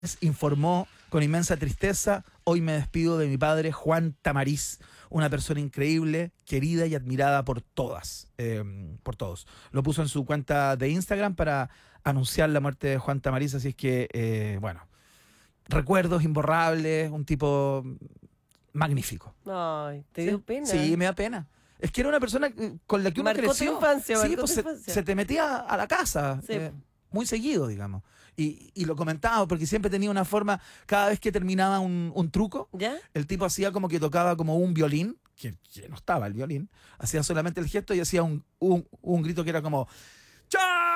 informó con inmensa tristeza: hoy me despido de mi padre Juan Tamariz, una persona increíble, querida y admirada por todas, por todos. Lo puso en su cuenta de Instagram para anunciar la muerte de Juan Tamariz, así es que, bueno, recuerdos imborrables, un tipo magnífico. Ay, ¿te dio pena? Sí, me da pena. Es que era una persona con la que uno Marcó tu creció. infancia, Sí, marcó pues tu infancia. se te metía a la casa. Sí. Muy seguido, digamos. Y lo comentaba porque siempre tenía una forma, cada vez que terminaba un truco, ¿Ya? el tipo hacía como que tocaba como un violín, que no estaba el violín, hacía solamente el gesto y hacía un grito que era como ¡cha!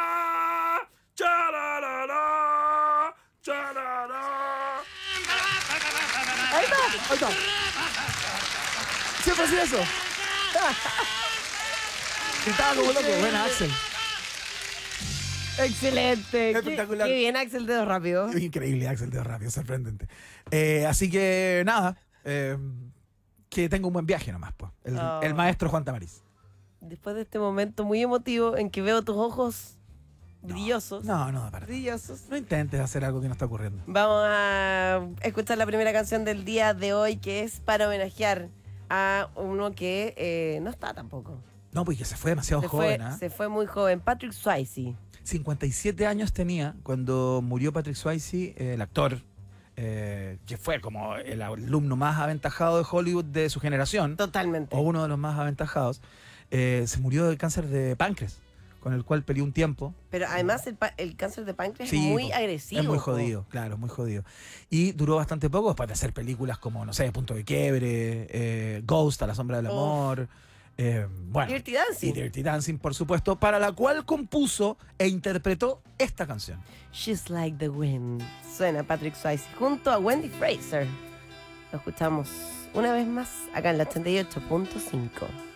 ¡Chararara! ¡Chararara! Ahí está. Siempre hacía eso. Gritaba como loco. Buena, Axel. Excelente. Espectacular. Qué bien, Axel, dedo rápido. Increíble, Axel de rápido, sorprendente. Así que nada, que tenga un buen viaje nomás, pues. El maestro Juan Tamariz. Después de este momento muy emotivo en que veo tus ojos brillosos. No, para nada. Brillosos. No intentes hacer algo que no está ocurriendo. Vamos a escuchar la primera canción del día de hoy, que es para homenajear a uno que no está tampoco. No, pues que se fue demasiado joven, ¿ah? Se fue muy joven. Patrick Swayze. 57 años tenía cuando murió Patrick Swayze, el actor, que fue como el alumno más aventajado de Hollywood de su generación. Totalmente. O uno de los más aventajados. Se murió de cáncer de páncreas, con el cual peleó un tiempo. Pero además el cáncer de páncreas Sí, es muy agresivo. Es muy jodido, claro, muy jodido. Y duró bastante poco después de hacer películas como, no sé, Punto de Quiebre, Ghost, A la Sombra del Amor. Bueno, Dirty Dancing. Y Dirty Dancing, por supuesto, para la cual compuso e interpretó esta canción. She's Like the Wind. Suena Patrick Swayze junto a Wendy Fraser. Lo escuchamos una vez más acá en la 88.5.